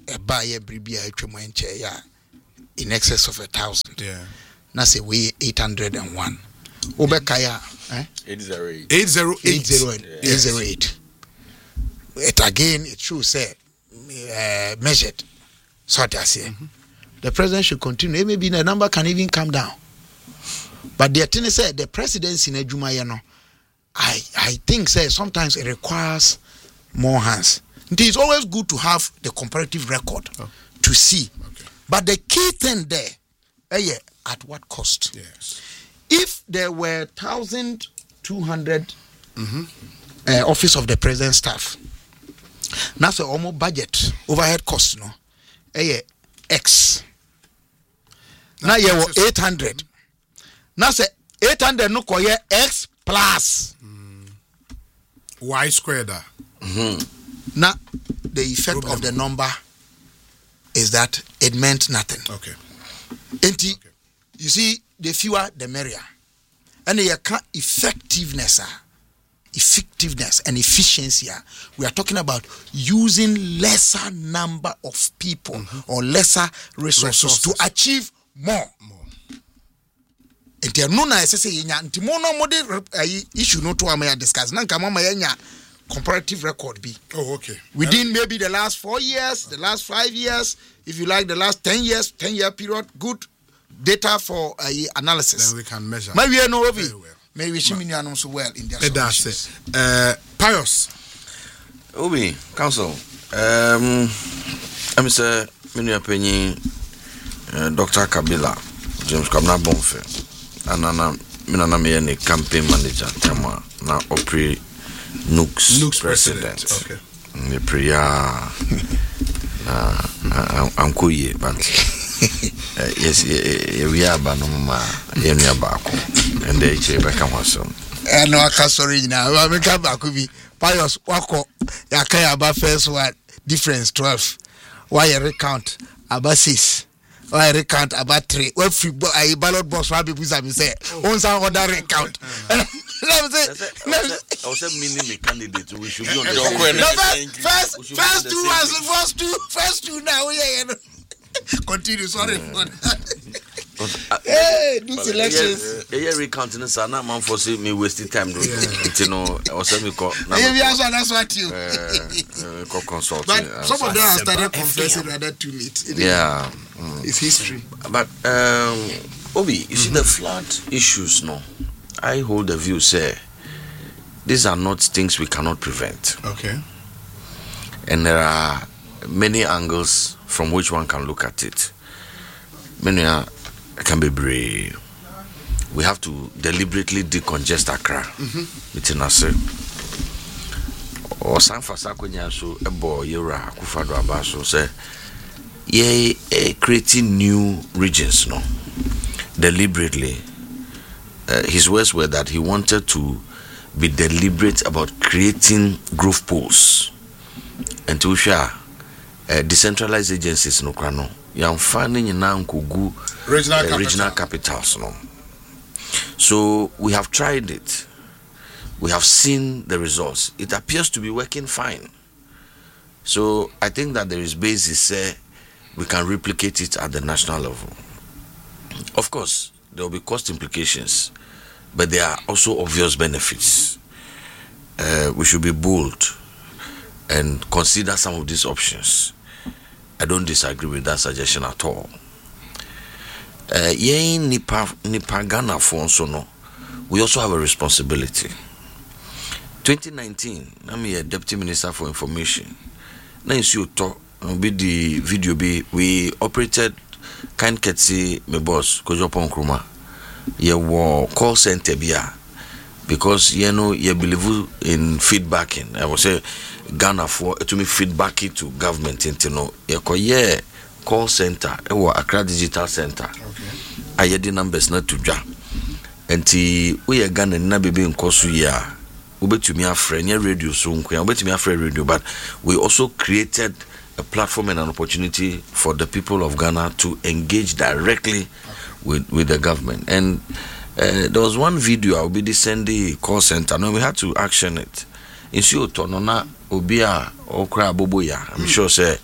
C: a buyer bribia etwemo enche ya in excess of a thousand.
A: Yeah.
C: Na say we eight hundred one. Obekaya eh
D: eight zero eight.
A: eight zero eight.
C: eight zero eight. It again it should say uh, measured. So I say mm-hmm. the president should continue. Maybe the number can even come down. But the thing is said the presidency in Ejuma, you know, I I think say sometimes it requires more hands. It is always good to have the comparative record oh. to see. Okay. But the key thing there, uh, yeah, at what cost?
A: Yes.
C: If there were one thousand two hundred
A: mm-hmm.
C: uh, office of the president staff, now say almost budget overhead cost, no, uh, yeah, X. Now you have eight hundred. Now say eight hundred no koye X plus
A: mm. Y squared.
B: Mm-hmm.
C: Now the effect Problem. of the number is that it meant nothing.
A: Okay.
C: And okay. you see, the fewer the merrier. And the effectiveness, effectiveness and efficiency. We are talking about using lesser number of people mm-hmm. or lesser resources, resources to achieve more. more. And there no na say yenya nti mo no model issue no to am discuss na nka mama yenya comparative record be.
A: Oh, okay.
C: Within maybe the last four years, the last five years, if you like the last ten years, ten year period, good data for uh, analysis.
A: Then we can measure.
C: Maybe we know
A: very well.
C: Maybe we should know so well in their
A: That's it. Uh, Pius.
B: Obi, Council. Um, I'm Sir Minu Penny, Doctor Kabila, James Kamna Bonfe, and Anna Minana Mene campaign manager, Tama, now Opry. Nooks,
A: Nooks
B: president.
A: president.
B: Okay. The prayer. Uh, I'm cool, but yes, we are Banoma, Yemia Bako, and they say back on some.
C: And no, I can't sorry now. I mean, come back with me. Pius Wako, Yakaya about first one difference twelve. Why a recount about six? Why recount about three? Well, free a ballot box, Rabbi Buzami say, on some other recount. I
B: was a mini candidate. We should be on
C: the first, first two, first two, first two now. Yeah, continue. Sorry for that. Hey, do selections.
B: Yeah, recounting this. I'm not for saying me wasting time. You know, I was saying,
C: that's what you
B: consult.
C: But some of them have started confessing rather too late.
B: Yeah,
C: it's history.
B: But um, Obi, you see the flood issues, no. I hold the view, say, these are not things we cannot prevent.
A: Okay.
B: And there are many angles from which one can look at it. Many are, can be brave. We have to deliberately decongest Accra. It's in us. Or San Francisco, so a boy, Yura, Kufado Abaso, say, yeah, creating new regions, no, deliberately. Uh, his words were that he wanted to be deliberate about creating growth poles and to share uh, decentralized agencies no krano yam finding in nkugu
A: regional,
B: uh, regional capitals no. So we have tried it, we have seen the results. It appears to be working fine. So I think that there is basis uh, we can replicate it at the national level. Of course there will be cost implications, but there are also obvious benefits. Uh, we should be bold and consider some of these options. I don't disagree with that suggestion at all. Uh, yeah, Nipa Nipa Ghana for also no. We also have a responsibility. twenty nineteen, I'm a deputy minister for information. Now you talk, be the video be we operated. Kind Ketsi, my boss, Kojopo Nkrumah, ye war call center bia because you know you believe in feedbacking. I will say Ghana for to me feedback to government into no ye call center, e war Accra Digital Center. Okay. I had the numbers not to ja. Enti we are Ghana na bebe nkosu ya. Ubetumi afre nye radio so nkwa. Ubetumi afre radio, but we also created a platform and an opportunity for the people of Ghana to engage directly with, with the government. And uh, there was one video I will be sending call center. No, we had to action it. In Sioto, Nona Obia Okra Boboya. I'm sure say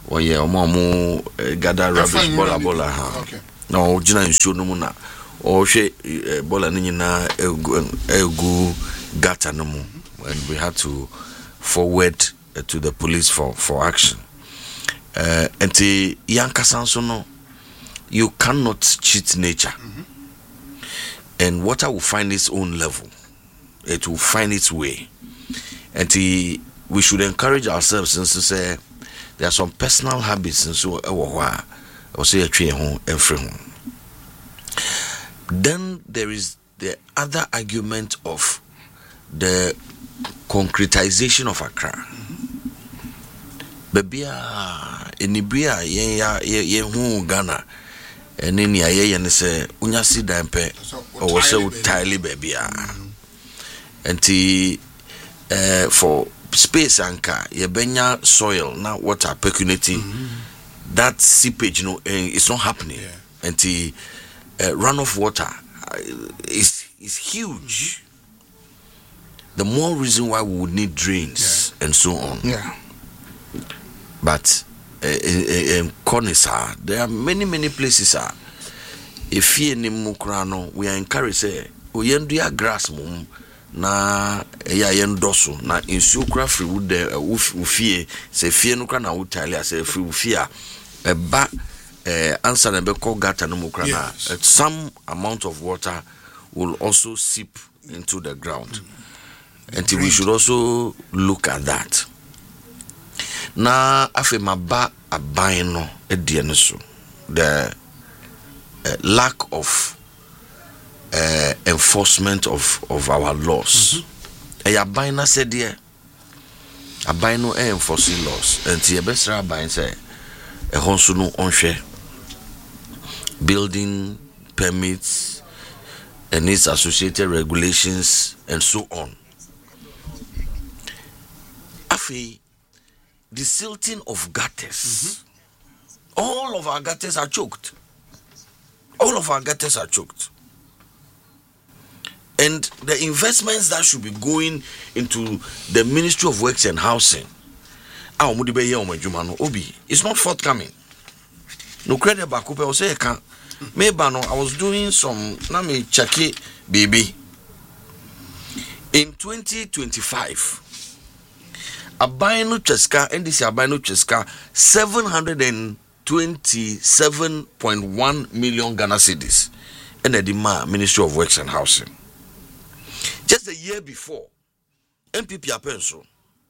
B: Oh yeah, omo gather rubbish bola bola ha.
A: Okay.
B: No, ojina nsuo no mu na o hwe bola no nyina egu gata no mu, and we had to forward uh, to the police for for action. Uh, and the yankasa so no, you cannot cheat nature. Mm-hmm. And water will find its own level. It will find its way. And the, we should encourage ourselves since to say there are some personal habits and so then there is the other argument of the concretization of Accra. Babia enibia yen ya yen hu Ghana ene ni aye ne se unya si dampe o se utile babia enti eh for space anka ye benya soil na water pecunity mm-hmm. that seepage you know eh, it's not happening yeah. enti uh, runoff water uh, is is huge. Mm-hmm. The more reason why we would need drains yeah. and so on.
C: Yeah.
B: But in Konisa, there are many, many places. Uh, if you ni mukrano, we are encouraged say, we yendu grass mum na ya yendoso na insukra free wood de ufie se fie no na utali say free ufia e ba eh answer na be call gata no mukrana. Some amount of water will also seep into the ground. Mm-hmm. And we should also look at that. Na afe maba aban no edie no so the uh, lack of uh, enforcement of of our laws. E ya ban na said there aban no e enforcing laws and tie besra aban say e honso no onhwe building permits and its associated regulations and so on. Afe the silting of gutters. Mm-hmm. All of our gutters are choked. All of our gutters are choked. And the investments that should be going into the Ministry of Works and Housing, it's not forthcoming. No credit back up. I was saying, maybe I was doing some, let me check it, baby. In twenty twenty-five, Abaino Cheska, N D C Abaino Cheska, seven hundred twenty-seven point one million Ghana cedis in the Dima Ministry of Works and Housing. Just a year before, M P P Apenso,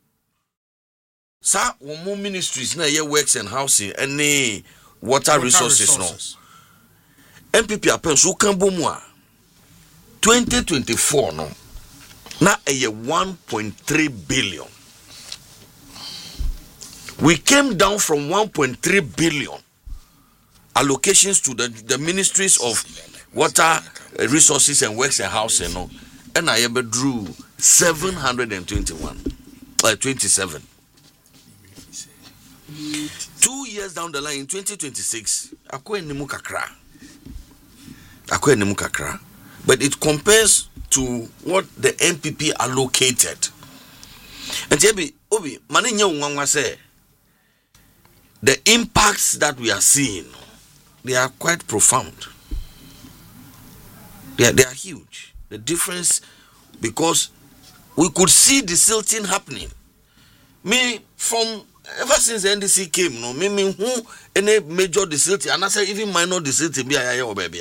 B: sa one ministries na year Works and Housing and water, water resources, resources no. M P P Apenso kan bomwa twenty twenty-four no na a year one point three billion. We came down from one point three billion allocations to the, the ministries of water resources and works and housing, no, and I ever drew seven hundred twenty-one, uh, twenty-seven. Two years down the line, in twenty twenty-six, akwe nimu kakra, akwe nimu kakra, but it compares to what the M P P allocated. And Jebi, Obi, mani nye unwangwa say. The impacts that we are seeing, they are quite profound. They are, they are huge. The difference, because we could see the silting happening. Me, from ever since the N D C came, no, me, me who any major the silting, and I say even minor the silting, be a baby.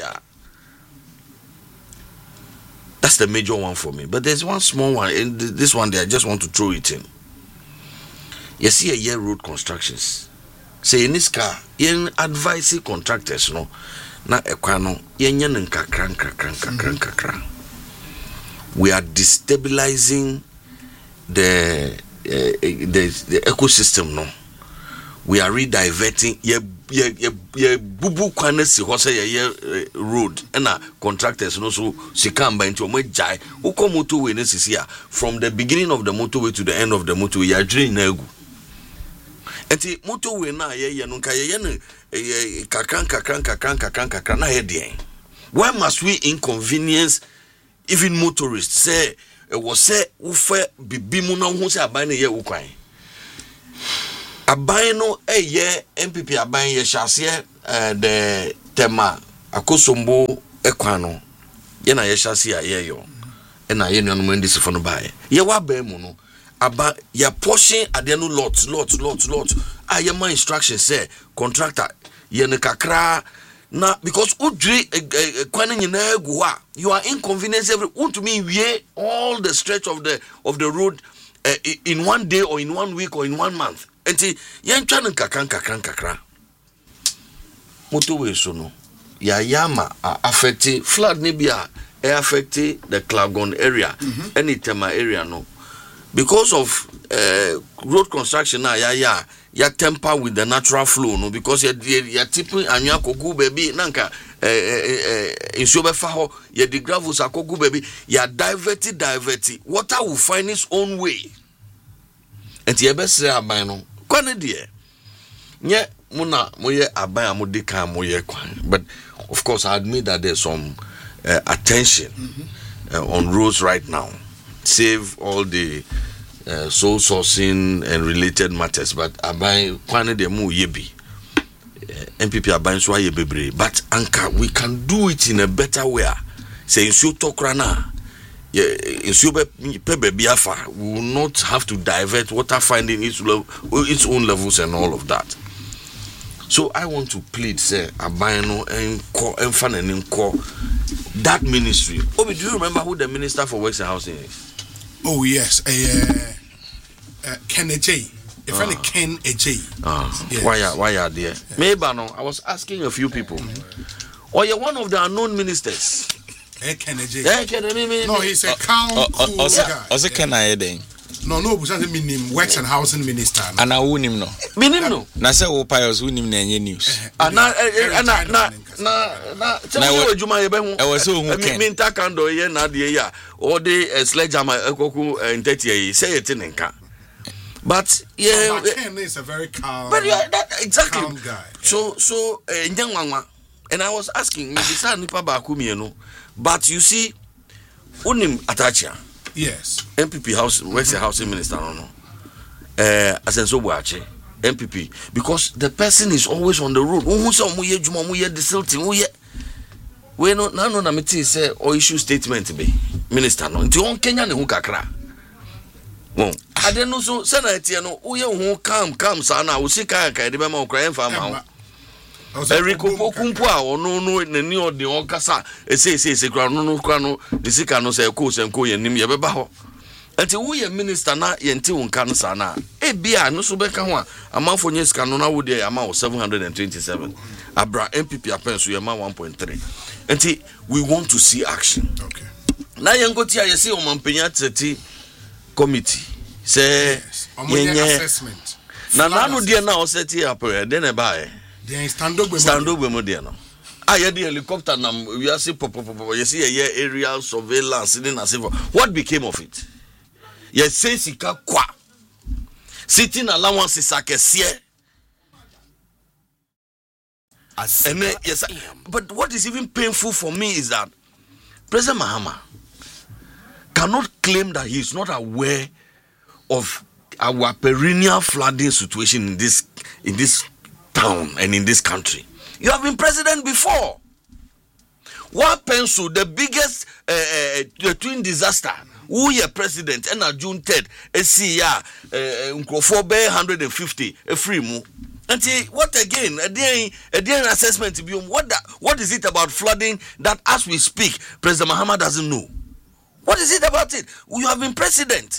B: That's the major one for me. But there's one small one, and this one there, I just want to throw it in. You see a year road constructions. Say in this car, yen advise contractors no na ekwano yen yen nkakra nkakra nkakra nkakra. We are destabilizing the uh, the the ecosystem no. We are rediverting ye ye ye ye bubu kwane si ho say ye road na contractors no so sikamba into mo jai uko motorway na sisi a from the beginning of the motorway to the end of the motorway ya drain na egu. Enti motorway na ye ye no nka ye ye no kakran kakran kakran kakran kakran na ye den. Why must we inconvenience even motorists? Say it was say ufe bibi mu na hu say aban na ye ukwan. aban no eye M P P aban ye hyase eh the tema akosombo ekwan no ye na ye hyase aye yo e na ye nuanom ndisifo no bae ye wa ban mu no aba ya portion ade no lot lot lot lot aye my instruction say contractor ye ne kakra na because udri kwan nyina egu a you are inconvenience every want to me we all the stretch of the of the road uh, in one day or in one week or in one month enti yen twa nkakran kakran kakra motorway so no ya yama affect flood ne bia e affect the Clagon area mm-hmm. any tema area no because of uh, road construction na ya ya ya temper with the natural flow no because ya ya tipping anwa kogu baby nanka eh eh inso be fa ho ya the gravels akogu baby ya divert divert water will find its own way and ye be say aban no kwane de nye muna moye aban amode kan moye kwan but of course I admit that there's some uh, attention mm-hmm. uh, on roads right now save all the Uh, soul sourcing and related matters but aban kwane de mu yebi uh, M P P aban so aye bebre but anka we can do it in a better way say insu tokra na yeah insu be pe be afa we will not have to divert water finding its level, its own levels and all of that. So I want to plead say aban no enko emfa na enko that ministry. Obi, do you remember who the Minister for Works and Housing is?
A: Oh yes, a uh, uh, Ken Ejay. If any Ken Ejay.
B: Ah, yes. Why are why are there? Yeah. Maybe no. I was asking a few people. Mm-hmm. Or you're one of the unknown ministers.
A: Eh, Ken Ejay.
B: Eh, Ken Ejay.
A: No, he's a calm, uh, uh, cool uh, uh, guy.
D: Also, Ken Ejay.
A: No, no, but doesn't mean him Works and Housing Minister.
D: And I won him no.
B: Mean him no.
D: Na say wo payos won him na nye news.
B: Ah na na na na na. Na wo adwuma ye be hu.
D: E was so hu Ken.
B: Me nta kando ye na de ya. All the sledgehammer ekoku nteti ye say it nka. But yeah,
A: so, Ken is a very calm.
B: But yeah, that, exactly.
A: Calm guy.
B: So so nyanwanwa and I was asking me bisa nipa ba ku mienu. But you see unim atachia.
A: Yes.
B: M P P house, where's the housing minister? No, no. Uh, Asenso Boache, M P P, because the person is always on the road. Who say omuye juma omuye disilting omuye. We no na no na meti say or issue statement be minister no. Nti on Kenya ne hu kakra. Won. Ade no so say na etie no oye hu calm calm sa na wo sika kan de be ma okra emfa ma. Eriko Pokumpo a ono no nani ode on kasa ese ese ese kra no no kra no de sika no say ko senko ye nim ye beba ho enti wo ye minister na ye nti won kan sa na e bia no so beka ho a amanfo nye sika no na wo de ama wo seven hundred twenty-seven abra M P P apenso ye ma one point three enti we want to see action.
A: Okay.
B: Na ye ngoti a ye say o mampenya thirty committee say
A: ye assessment
B: na na no de na o seti apere de na ba e
A: they stand up
B: stand up mo de no ah ye the helicopter nam we are say pop pop pop you see a aerial surveillance in na civil. What became of it? You say sika kwa sitting allowances akese and then, yes but what is even painful for me is that President Mahama cannot claim that he is not aware of our perennial flooding situation in this in this town and in this country. You have been president before. What pencil the biggest uh, uh, the twin disaster? Who your president and on June third? A C ya for one hundred fifty a free move. And what again? A day a day assessment to be what that, what is it about flooding that as we speak President Mahama doesn't know? What is it about it? You have been president.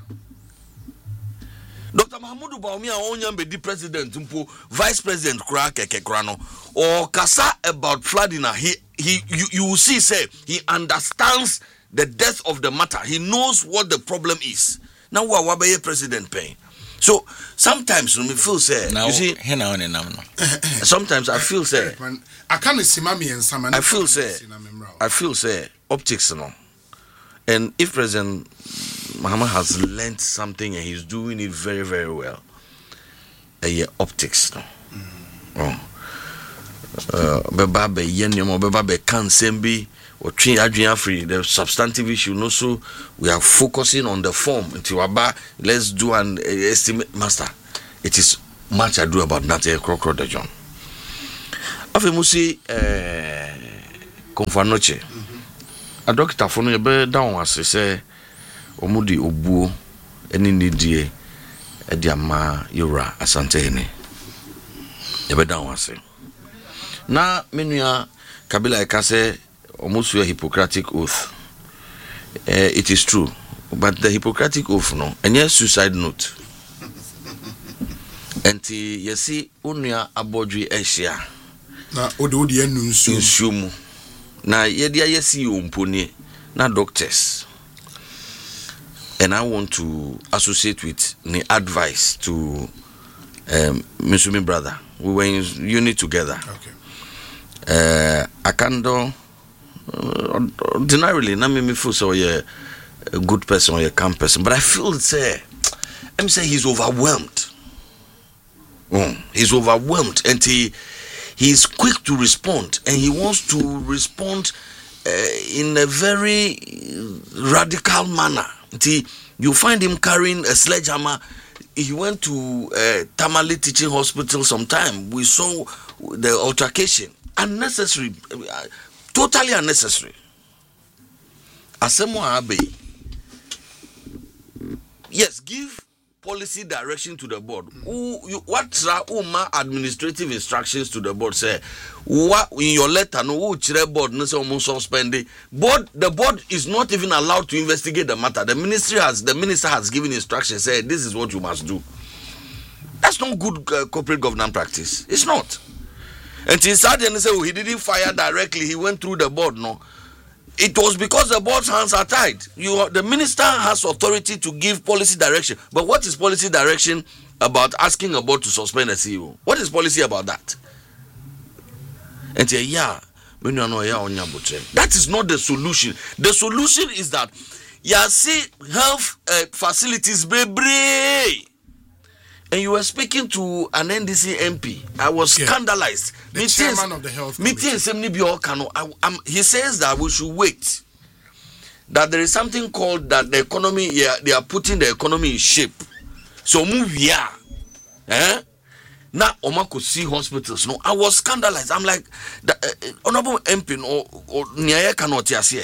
B: Doctor Mahamudu Bawumia Onyambe the president mpo vice president kura keke kura no or kasa about flooding he he you, you will see say he understands the depth of the matter. He knows what the problem is. Now what wabe president paying. So sometimes when we feel say now, you see sometimes I feel say
A: I can't see mommy and some
B: I feel say I feel say optics no. And if President Mahama has learned something and he's doing it very, very well, a year optics. No? Mm. Oh. Beba be yenyom beba be kansembi or train adrian free the substantive issue. No, so we are focusing on the form. Until aba, let's do an uh, estimate, master. It is much ado about nothing. Crocro de John. Afi musi eh konfanoche. A doctor for no be down as say omudi obuo eni nidie e dia ma yura asante ni. E be down as na menua Kabila ka say almost a Hippocratic oath. Uh, it is true, but the Hippocratic oath no, and yes, suicide note. And you see, unia abodri Asia.
A: Na odi enu
B: nsumu. Na yedia yesi umponi na doctors. And I want to associate with the advice to um, Misumi brother. We were in unit together.
A: Okay.
B: Uh, Akando. Uh, ordinarily, na me me feel so you're a good person or a calm person, but I feel say, I'm saying he's overwhelmed. Mm, he's overwhelmed, and he he's quick to respond, and he wants to respond uh, in a very radical manner. He, you find him carrying a sledgehammer. He went to uh, Tamale Teaching Hospital sometime. We saw the altercation, unnecessary. Uh, Totally unnecessary. Asemo Abe. Yes, give policy direction to the board. Who you what uma administrative instructions to the board say what in your letter no who chire board no say almost suspend board the board is not even allowed to investigate the matter. The ministry has the minister has given instructions say this is what you must do. That's not good uh, corporate governance practice. It's not. And he started and said, oh, he didn't fire directly. He went through the board. No, it was because the board's hands are tied. You, the minister has authority to give policy direction. But what is policy direction about asking a board to suspend a C E O? What is policy about that? And say, yeah, that is not the solution. The solution is that you see health uh, facilities, baby. And you were speaking to an N D C M P. I was yeah. scandalized.
A: The chairman of the health committee.
B: He says that we should wait. That there is something called that the economy, yeah, they are putting the economy in shape. So move here. Eh? Now, Oma could see hospitals. No, I was scandalized. I'm like, the uh, Honorable M P or Nyaya cannot say,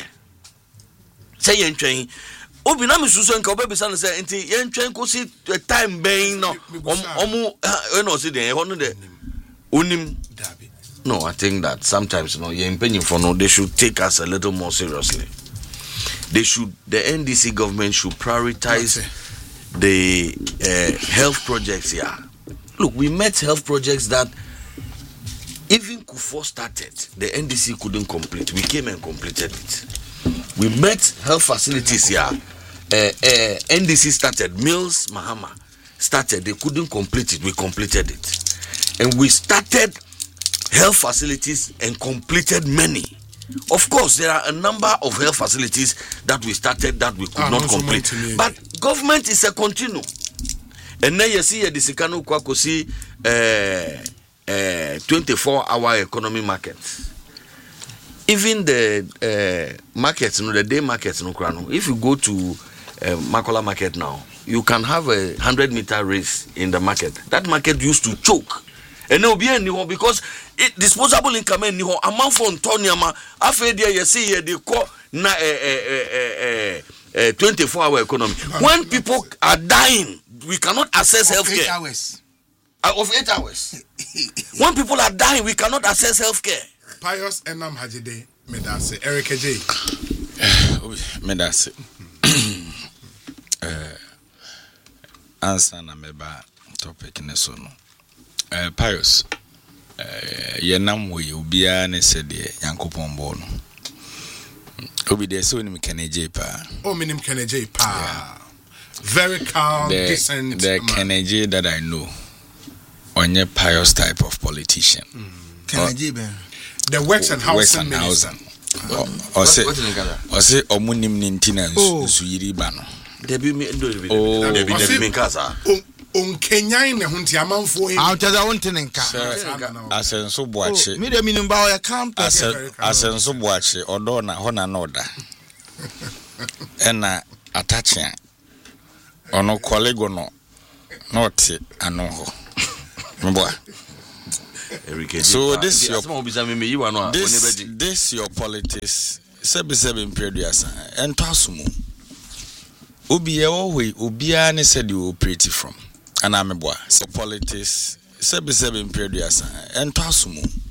B: say you're Obi na me susu nka obi bisa no say enti ye ntwen ko si time ben no omu e no si den e hono de onim no. I think that sometimes you know ye impending for no they should take us a little more seriously. They should the N D C government should prioritize the uh, health projects here. Look, we met health projects that even Kufo started, the N D C couldn't complete. We came and completed it. We met health facilities here. Uh, uh, N D C started, Mills Mahama started, they couldn't complete it, we completed it. And we started health facilities and completed many. Of course, there are a number of health facilities that we started that we could ah, not complete. But government is a continuum. And then you see a Disikano Kwakosi twenty-four hour economy market. Even the uh, markets, you know, the day markets, you know, if you go to uh, Makola market now, you can have a hundred meter race in the market. That market used to choke, and there will be any because it, disposable income any amount for Antoniama. After there, you see here they call na twenty-four hour economy. When people are dying, we cannot access
C: of
B: healthcare.
C: Eight hours.
B: Uh, of eight hours. When people are dying, we cannot access healthcare.
A: Pius Enam Hajide Medase Eric J.
D: Medase. Answer na meba topic ne so no. Eh Pius. Eh ye nam we obia ne se de Yankopon bo no. Obi de so nim Kennedy pa.
A: Oh minim Kennedy pa. Very calm,
D: the,
A: decent.
D: The Kennedy that I know. Onye Pius type of politician.
A: Mm.
C: Kennedy ben.
A: The Works and Housing Minister.
D: Or say, or say, Omunim Nintina, Suyiri Bano.
B: Debbie,
D: oh,
B: Debbie Casa.
A: On Kenya in the Huntiaman for him.
C: Out of the Huntinenka.
D: As in so watch it.
C: Media meaning by a camp
D: as in so watch it, or Donna Hona Noda. And attaching. Or no colleague or no. Not it, I know. Boy. So this your
B: this
D: this your politics. Seven seven period and Tasumu. Obi ewo obia ne said you operate from. And I'm a boy. So politics seven seven period and Tasumu.